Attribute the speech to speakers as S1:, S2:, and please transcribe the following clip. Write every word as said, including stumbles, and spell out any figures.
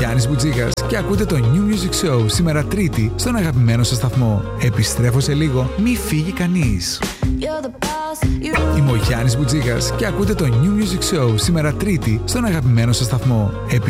S1: Γιάννης Μπουτζίγας και ακούτε το New Music Show σήμερα Τρίτη στον αγαπημένο σας σταθμό. Επιστρέφω σε λίγο, μη φύγει κανείς. Είμαι ο Γιάννης Μπουτζίγας και ακούτε το New Music Show σήμερα Τρίτη στον αγαπημένο σας σταθμό.